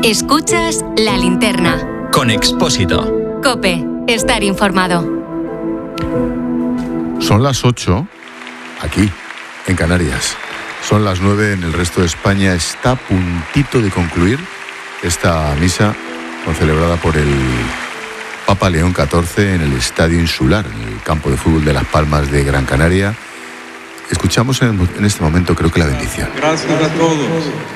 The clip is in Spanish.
Escuchas La Linterna. Con Expósito. COPE. Estar informado. Son las 8 aquí, en Canarias. Son las 9 en el resto de España. Está a puntito de concluir esta misa concelebrada por el Papa León XIV en el Estadio Insular, en el campo de fútbol de Las Palmas de Gran Canaria. Escuchamos en este momento, creo que la bendición. Gracias a todos.